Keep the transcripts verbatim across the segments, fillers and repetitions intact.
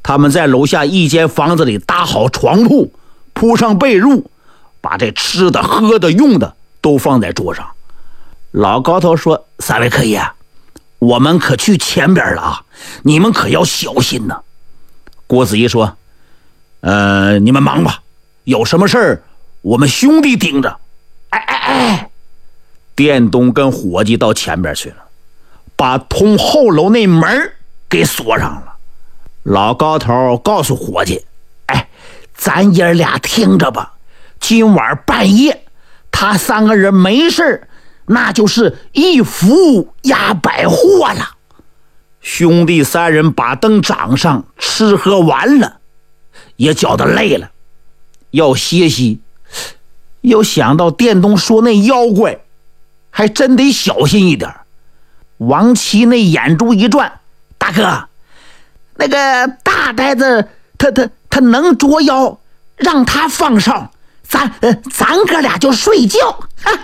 他们在楼下一间房子里搭好床铺，铺上被褥，把这吃的喝的用的都放在桌上。老高头说：三位客爷，我们可去前边了啊，你们可要小心呢。郭子仪说：呃，你们忙吧，有什么事儿我们兄弟盯着。哎哎哎！店东跟伙计到前边去了，把通后楼那门给锁上了。老高头告诉伙计：哎，咱爷俩听着吧，今晚半夜他三个人没事，那就是一伏压百货了。兄弟三人把灯掌上，吃喝完了，也觉得累了，要歇息。又想到店东说那妖怪，还真得小心一点。王琦那眼珠一转：大哥，那个大呆子他他他能捉妖，让他放哨，咱呃咱哥俩就睡觉。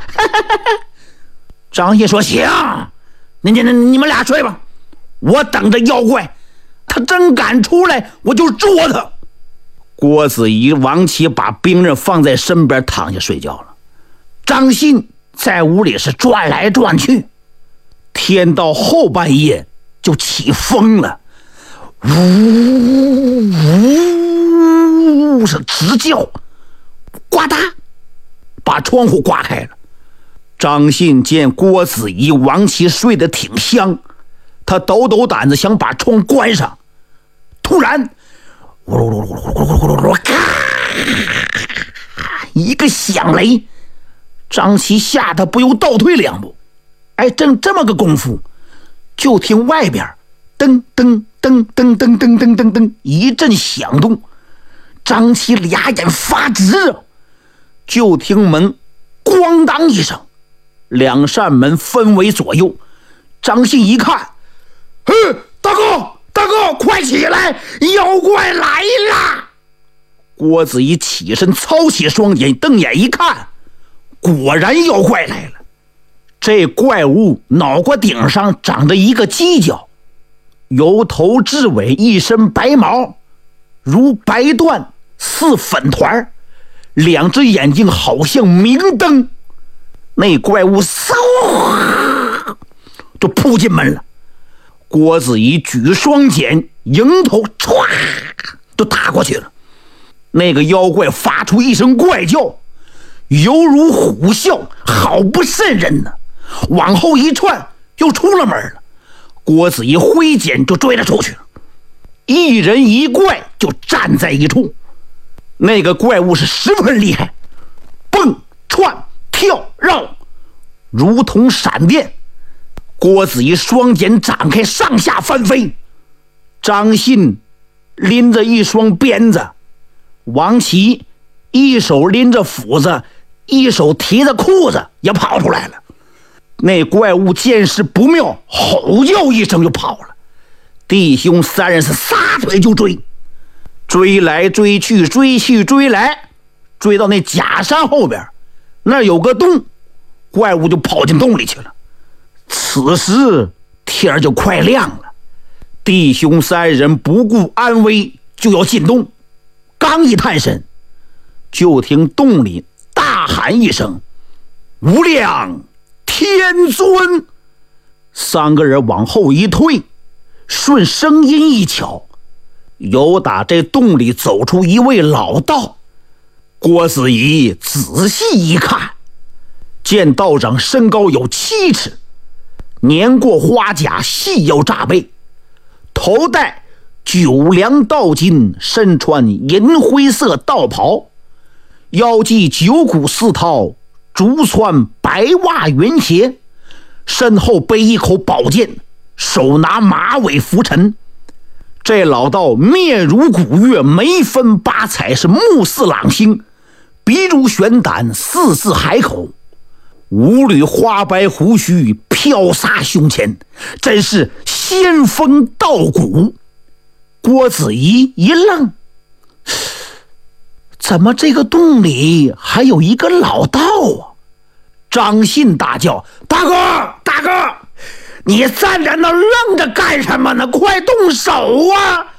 张信说：行，你你你们俩睡吧，我等着妖怪，他真敢出来我就捉他。郭子仪、王琦把兵刃放在身边，躺下睡觉了。张信在屋里是转来转去，天到后半夜就起风了，呜呜是直叫，呱嗒把窗户刮开了。张信见郭子仪、王琦睡得挺香，他抖抖胆子想把窗关上，突然呜噜噜噜噜噜噜噜噜，咔！一个响雷，张琦吓得不由倒退两步。哎，正这么个功夫，就听外边噔噔噔噔噔噔噔噔噔一阵响动，张琦俩眼发直，就听门咣当一声，两扇门分为左右。张信一看，嘿，大哥大哥，快起来，妖怪来了！郭子仪起身操起双眼，瞪眼一看，果然妖怪来了。这怪物脑瓜顶上长着一个犄角，由头至尾一身白毛，如白缎似粉团，两只眼睛好像明灯。那怪物嗖就扑进门了。郭子仪举双锏迎头唰就打过去了。那个妖怪发出一声怪叫，犹如虎啸，好不瘆人呢。往后一窜又出了门了。郭子仪挥锏就追了出去了，一人一怪就站在一处。那个怪物是十分厉害，蹦窜跳绕如同闪电。郭子仪双锏展开，上下翻飞。张信拎着一双鞭子，王琦一手拎着斧子，一手提着裤子也跑出来了。那怪物见势不妙，吼叫一声就跑了。弟兄三人是撒腿就追，追来追去，追去追来，追到那假山后边，那有个洞，怪物就跑进洞里去了。此时天就快亮了，弟兄三人不顾安危就要进洞，刚一探身，就听洞里大喊一声：无量天尊！三个人往后一退，顺声音一瞧，由打这洞里走出一位老道。郭子仪仔细一看，见道长身高有七尺，年过花甲，细腰扎背，头戴九梁道巾，身穿银灰色道袍，腰系九股四套，足穿白袜云鞋，身后背一口宝剑，手拿马尾拂尘。这老道面如古月，眉分八彩，是目似朗星，鼻如悬胆，四字海口，五缕花白胡须飘洒胸前，真是仙风道骨。郭子仪一愣，怎么这个洞里还有一个老道啊？张信大叫：大哥大哥，你站在那愣着干什么呢？快动手啊！